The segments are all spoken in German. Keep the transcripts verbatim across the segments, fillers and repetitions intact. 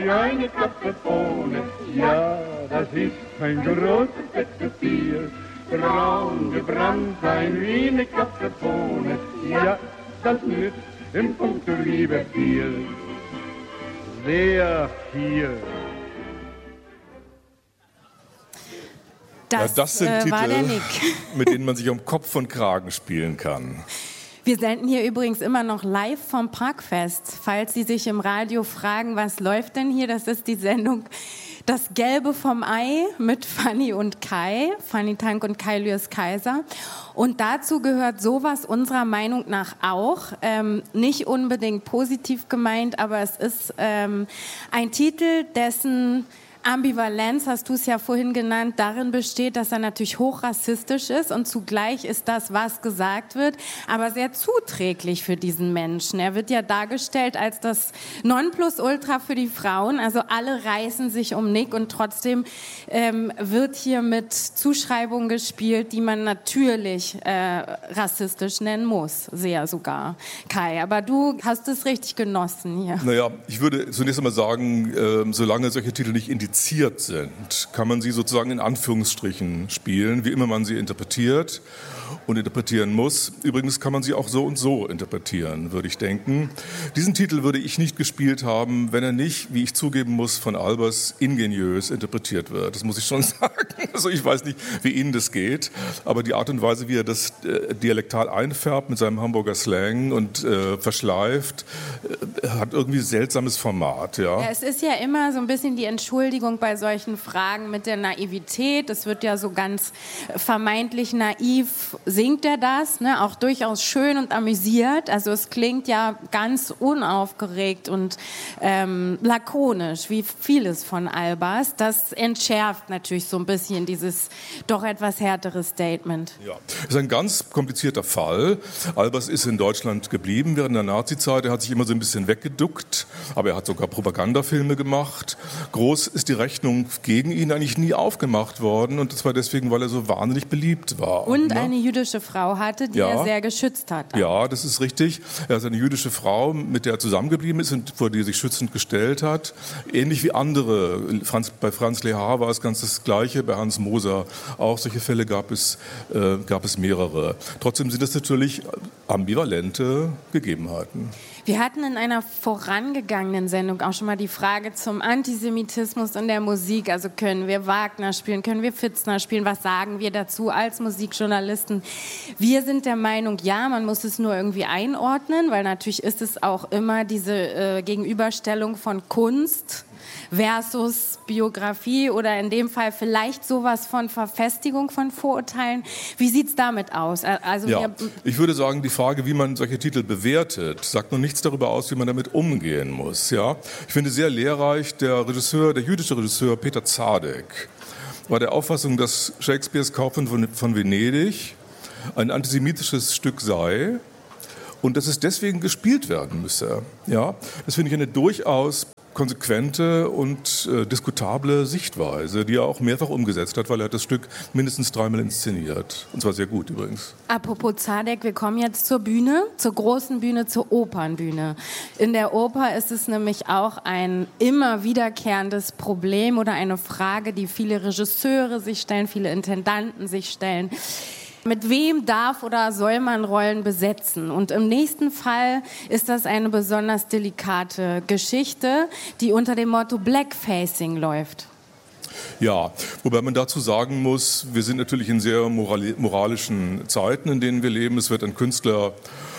eine Kaffeebohne. Ja, das ist ein großes fettes Bier. Braun gebrannt sein wie eine Kaffeebohne. Ja, das nützt im Punkt Liebe viel. Sehr viel. Das, ja, das sind äh, Titel, war der Nick. mit denen man sich um Kopf und Kragen spielen kann. Wir senden hier übrigens immer noch live vom Parkfest. Falls Sie sich im Radio fragen, was läuft denn hier, das ist die Sendung Das Gelbe vom Ei mit Fanny und Kai, Fanny Tank und Kai Lüers Kaiser. Und dazu gehört sowas unserer Meinung nach auch, ähm, nicht unbedingt positiv gemeint, aber es ist ähm, ein Titel, dessen Ambivalenz, hast du es ja vorhin genannt, darin besteht, dass er natürlich hochrassistisch ist und zugleich ist das, was gesagt wird, aber sehr zuträglich für diesen Menschen. Er wird ja dargestellt als das Nonplusultra für die Frauen, also alle reißen sich um Nick und trotzdem ähm, wird hier mit Zuschreibungen gespielt, die man natürlich äh, rassistisch nennen muss, sehr sogar, Kai. Aber du hast es richtig genossen hier. Naja, ich würde zunächst einmal sagen, äh, solange solche Titel nicht indiziert sind, kann man sie sozusagen in Anführungsstrichen spielen, wie immer man sie interpretiert und interpretieren muss. Übrigens kann man sie auch so und so interpretieren, würde ich denken. Diesen Titel würde ich nicht gespielt haben, wenn er nicht, wie ich zugeben muss, von Albers ingeniös interpretiert wird. Das muss ich schon sagen. Also ich weiß nicht, wie Ihnen das geht, aber die Art und Weise, wie er das äh, dialektal einfärbt mit seinem Hamburger Slang und äh, verschleift, äh, hat irgendwie seltsames Format. Ja? Ja, es ist ja immer so ein bisschen die Entschuldigung bei solchen Fragen mit der Naivität. Es wird ja so ganz vermeintlich naiv, singt er das, ne? Auch durchaus schön und amüsiert. Also es klingt ja ganz unaufgeregt und ähm, lakonisch, wie vieles von Albers. Das entschärft natürlich so ein bisschen dieses doch etwas härtere Statement. Ja, das ist ein ganz komplizierter Fall. Albers ist in Deutschland geblieben während der Nazizeit. Er hat sich immer so ein bisschen weggeduckt, aber er hat sogar Propagandafilme gemacht. Groß ist die Rechnung gegen ihn eigentlich nie aufgemacht worden und das war deswegen, weil er so wahnsinnig beliebt war. Und ne? eine jüdische Frau hatte, die ja. er sehr geschützt hat. Ja, das ist richtig. Er ist eine jüdische Frau, mit der er zusammengeblieben ist und vor die er sich schützend gestellt hat. Ähnlich wie andere. Franz, bei Franz Lehár war es ganz das Gleiche, bei Hans Moser auch. Solche Fälle gab es, äh, gab es mehrere. Trotzdem sind das natürlich ambivalente Gegebenheiten. Wir hatten in einer vorangegangenen Sendung auch schon mal die Frage zum Antisemitismus in der Musik. Also können wir Wagner spielen, können wir Pfitzner spielen? Was sagen wir dazu als Musikjournalisten? Wir sind der Meinung, ja, man muss es nur irgendwie einordnen, weil natürlich ist es auch immer diese äh, Gegenüberstellung von Kunst versus Biografie oder in dem Fall vielleicht sowas von Verfestigung von Vorurteilen. Wie sieht's damit aus? Also ja, wir ich würde sagen, die Frage, wie man solche Titel bewertet, sagt noch nichts darüber aus, wie man damit umgehen muss. Ja? Ich finde sehr lehrreich, der Regisseur, der jüdische Regisseur Peter Zadek war der Auffassung, dass Shakespeares Kaufmann von, von Venedig ein antisemitisches Stück sei und dass es deswegen gespielt werden müsse. Ja? Das finde ich eine durchaus konsequente und äh, diskutable Sichtweise, die er auch mehrfach umgesetzt hat, weil er hat das Stück mindestens dreimal inszeniert. Und zwar sehr gut übrigens. Apropos Zadek, wir kommen jetzt zur Bühne, zur großen Bühne, zur Opernbühne. In der Oper ist es nämlich auch ein immer wiederkehrendes Problem oder eine Frage, die viele Regisseure sich stellen, viele Intendanten sich stellen. Mit wem darf oder soll man Rollen besetzen? Und im nächsten Fall ist das eine besonders delikate Geschichte, die unter dem Motto Blackfacing läuft. Ja, wobei man dazu sagen muss, wir sind natürlich in sehr moralischen Zeiten, in denen wir leben. Es wird ein Künstler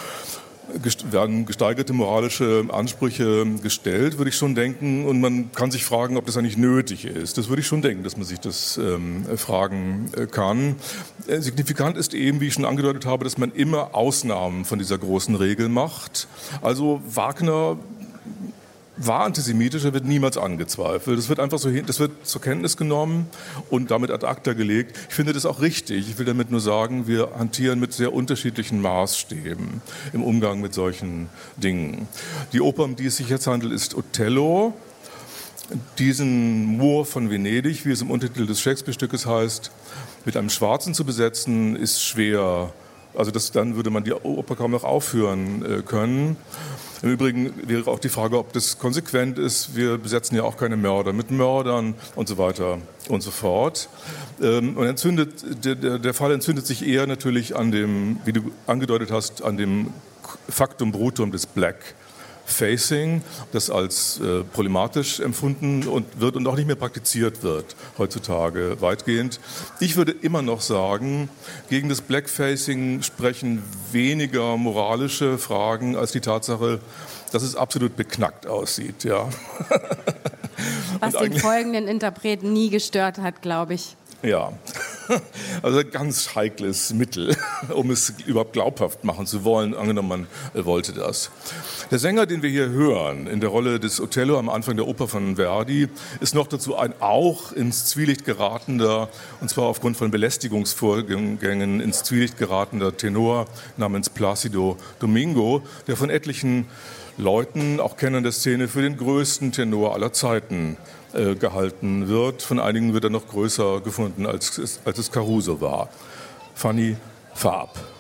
werden gesteigerte moralische Ansprüche gestellt, würde ich schon denken. Und man kann sich fragen, ob das eigentlich nötig ist. Das würde ich schon denken, dass man sich das ähm, fragen kann. Äh, signifikant ist eben, wie ich schon angedeutet habe, dass man immer Ausnahmen von dieser großen Regel macht. Also Wagner war antisemitisch, er wird niemals angezweifelt. Das wird einfach so, das wird zur Kenntnis genommen und damit ad acta gelegt. Ich finde das auch richtig. Ich will damit nur sagen, wir hantieren mit sehr unterschiedlichen Maßstäben im Umgang mit solchen Dingen. Die Oper, um die es sich jetzt handelt, ist Othello. Diesen Moor von Venedig, wie es im Untertitel des Shakespeare-Stückes heißt, mit einem Schwarzen zu besetzen, ist schwer Also das, dann würde man die Oper kaum noch aufführen äh, können. Im Übrigen wäre auch die Frage, ob das konsequent ist. Wir besetzen ja auch keine Mörder mit Mördern und so weiter und so fort. Ähm, und entzündet, der, der, der Fall entzündet sich eher natürlich an dem, wie du angedeutet hast, an dem Factum Brutum des Blackfacing, das als äh, problematisch empfunden und wird und auch nicht mehr praktiziert wird heutzutage weitgehend. Ich würde immer noch sagen, gegen das Blackfacing sprechen weniger moralische Fragen als die Tatsache, dass es absolut beknackt aussieht. Ja. Was den folgenden Interpreten nie gestört hat, glaube ich. Ja, also ein ganz heikles Mittel, um es überhaupt glaubhaft machen zu wollen. Angenommen, man wollte das. Der Sänger, den wir hier hören, in der Rolle des Othello am Anfang der Oper von Verdi, ist noch dazu ein auch ins Zwielicht geratender, und zwar aufgrund von Belästigungsvorgängen ins Zwielicht geratender Tenor namens Placido Domingo, der von etlichen Leuten, auch Kennern der Szene, für den größten Tenor aller Zeiten äh, gehalten wird. Von einigen wird er noch größer gefunden, als, als es Caruso war. Fanny Faab.